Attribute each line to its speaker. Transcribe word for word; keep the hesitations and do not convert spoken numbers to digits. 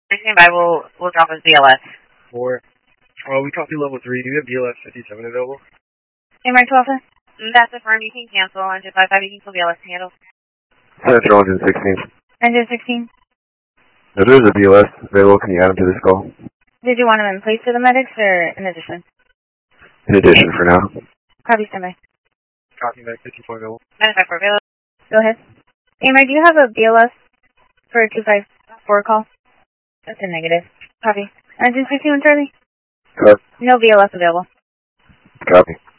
Speaker 1: Stand by, we'll, we'll drop his B L S.
Speaker 2: Four. Oh, we copy level three. Do you have B L S fifty-seven available?
Speaker 1: Am I twelve? That's affirmed. You can cancel. one two five five, you can still B L S handle.
Speaker 3: Central one sixteen.
Speaker 1: one sixteen.
Speaker 3: No, there's a B L S available. Can you add him to this call?
Speaker 1: Did you want him in place for the medics or in addition?
Speaker 3: In addition for now.
Speaker 1: Copy, standby.
Speaker 2: Copy back fifty-four available.
Speaker 1: ninety-five for available. Go ahead. Am I, do you have a B L S for a two five four call? That's a negative. Copy. one sixteen, Charlie?
Speaker 3: Copy.
Speaker 1: No B L S available.
Speaker 3: Copy.